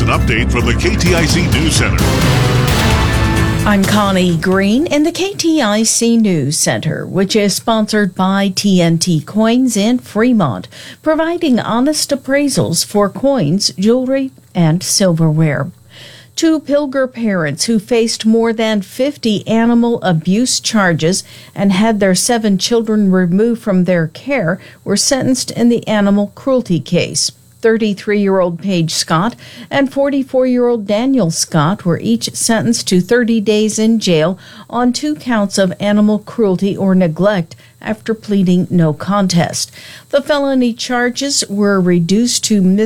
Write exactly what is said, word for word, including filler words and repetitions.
an update from the K T I C News Center. I'm Connie Green in the K T I C News Center, which is sponsored by T N T Coins in Fremont, providing honest appraisals for coins, jewelry, and silverware. Two Pilger parents who faced more than fifty animal abuse charges and had their seven children removed from their care were sentenced in the animal cruelty case. thirty-three-year-old Paige Scott and forty-four-year-old Daniel Scott were each sentenced to thirty days in jail on two counts of animal cruelty or neglect after pleading no contest. The felony charges were reduced to